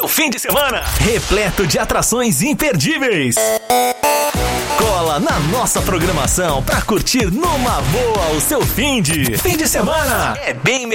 seu fim de semana, repleto de atrações imperdíveis. Cola na nossa programação pra curtir numa boa o seu fim de semana. É bem melhor.